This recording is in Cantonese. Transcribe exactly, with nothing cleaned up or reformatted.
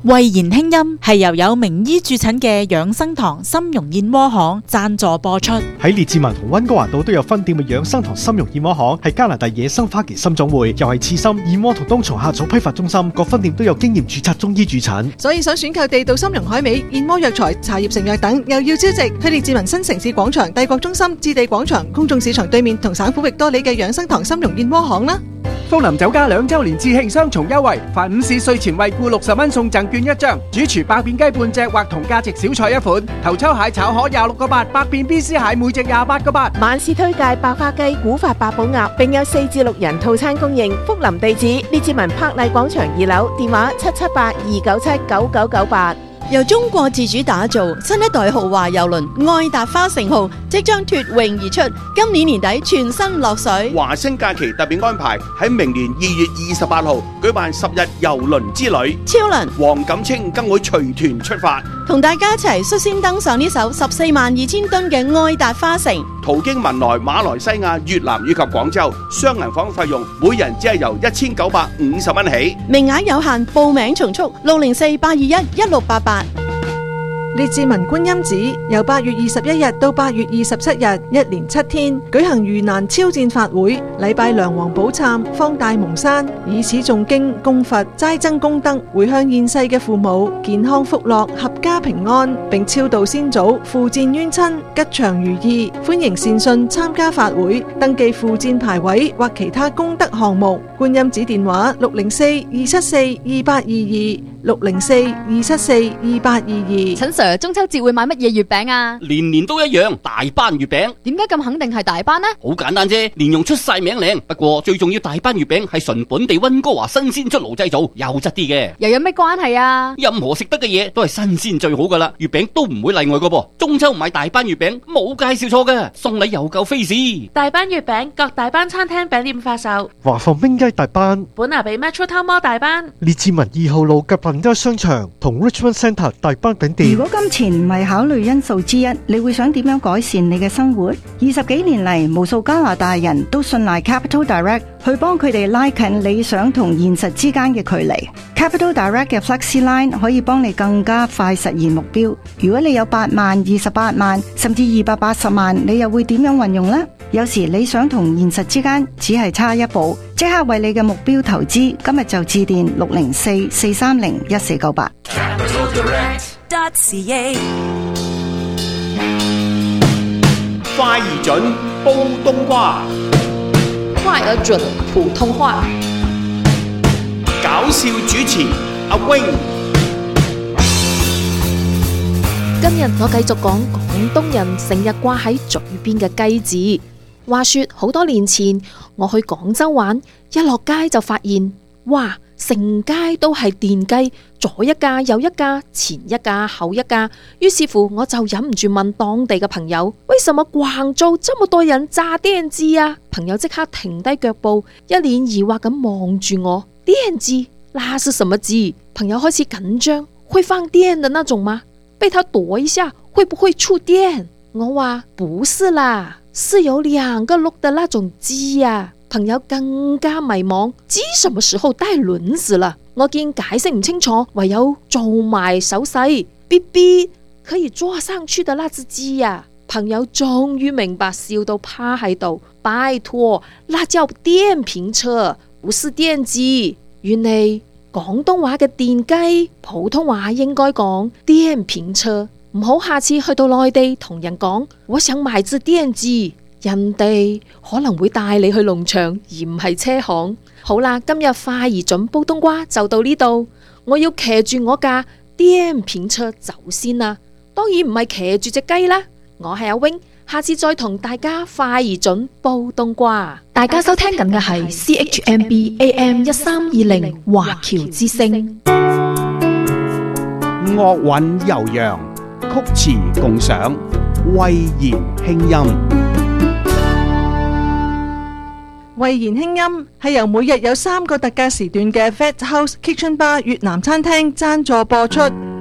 慧言輕音係由有名醫駐診嘅養生堂參茸燕窩行贊助播出。 喺列治文同溫哥華島都有分店嘅養生堂參茸燕窩行係加拿大野生花旗參種會，又係刺參、燕窩同冬蟲夏草批發中心，各分店都有經驗註冊中醫駐診。 所以想選購地道參茸海味、燕窩藥材、茶葉成藥等，又要招值，去列治文新城市廣場、帝國中心、置地廣場、公眾市場對面同省府域多里嘅養生堂參茸燕窩行啦。 福林酒家兩周年致慶雙重優惠，凡午市稅前惠顧六十蚊送贈券一張，主廚百變雞半隻或同價值小菜一款，頭抽蟹炒河廿六個八，百變 B C 蟹每隻廿八個八。 晚市推介白花雞、古法八寶鴨，並有四至六人套餐供應。福林地址列治文柏麗廣場二樓，電話七七八二九七九九九八。 由中國自主打造新一代豪華郵輪愛達花城號即將脫穎而出，今年年底全新落水。 華星假期特別安排喺明年二月二十八號舉辦十日郵輪之旅， 超能黃錦清更會隨團出發， 同大家一齊率先登上呢艘十四萬二千噸嘅愛達花城， 途經文萊、馬來西亞、越南以及廣州，雙銀房費用每人只係由一千九百五十蚊起， 名額有限，報名從速六零四八二一一六八八。 列治文觀音寺由八月二十一日到八月二十七日，一連七天舉行盂蘭超薦法會，禮拜梁皇寶懺，方大蒙山，以此誦經供佛，齋增功德，回向現世嘅父母健康福樂、合家平安，並超度先祖，附薦冤親，吉祥如意。歡迎善信參加法會，登記附薦牌位或其他功德項目。觀音寺電話六零四二七四二八二二。六零四二七四二八二二。 陳 Sir， 中秋節會買乜嘢月餅啊？ 年年都一樣，大班月餅。 點解咁肯定係大班呢？ 好簡單啫，蓮蓉出晒名靚。不過最重要，大班月餅係純本地溫哥華新鮮出爐製造，優質啲嘅。 又有咩關係啊？ 任何食得嘅嘢都係新鮮最好噶啦，月餅都唔會例外噶噃。中秋買大班月餅冇介紹錯嘅，送禮又夠 face。 大班月餅各大班餐廳餅店發售。 華埠冰雞大班， 本拿比 Metro Town Mall 大班， 列治文二號路嘅品德商場同 Richmond Centre 大班餅店。 如果金錢唔係考慮因素之一，你會想點樣改善你嘅生活？二十幾年嚟，無數加拿大人都信賴 Capital Direct 去幫佢哋拉近理想同現實之間嘅距離。Capital Direct 嘅 Flexi Line 可以幫你更加快實現目標。如果你有八萬、二十八萬，甚至二百八十萬，你又會點樣運用呢？有時理想同現實之間只係差一步，即刻為你嘅目標投資。今日就致電六零四四三零一四九八。 快而準煲冬瓜， 快而準普通話。 搞笑主持阿 wing。 今日我繼續講廣東人成日掛喺嘴邊嘅雞字。話說好多年前我去廣州玩，一落街就發現，哇，成街都係電雞，左一架右一架，前一架後一架。於是乎我就忍唔住問當地嘅朋友，為什麼廣州這麼多人炸電雞啊？朋友即刻停低腳步，一臉疑惑咁望住我。電雞那是什麼雞？朋友開始緊張，會放電的那種嗎？被他躲一下會不會觸電？我話不是啦，是有兩個轆的那種雞啊。朋友更加迷茫，雞什麼時候帶輪子了？我見解釋唔清楚，唯有做埋手勢，嗶嗶可以坐上去的那隻雞啊。朋友終於明白，笑到趴喺度。拜託，那叫電瓶車，不是電雞。原來廣東話嘅電雞，普通話應該講電瓶車。唔好下次去到內地同人講，我想買支電雞，人哋可能會帶你去農場而唔係車行。好啦，今日快而準煲冬瓜就到呢度，我要騎住我架電瓶車走先啦。當然唔係騎住隻雞啦，我係阿 wing，下次再同大家快而準煲冬瓜。 大家收聽緊嘅係 C H M B A M 一三二零華僑之聲， 樂韻悠揚，曲詞共賞，慧言輕音。 慧言輕音係由每日有三個特價時段嘅 Vet House Kitchen Bar 越南餐廳贊助播出。